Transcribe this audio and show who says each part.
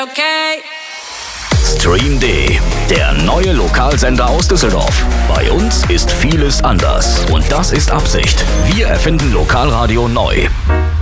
Speaker 1: Okay.
Speaker 2: Stream D, der neue Lokalsender aus Düsseldorf. Bei uns ist vieles anders und das ist Absicht. Wir erfinden Lokalradio neu.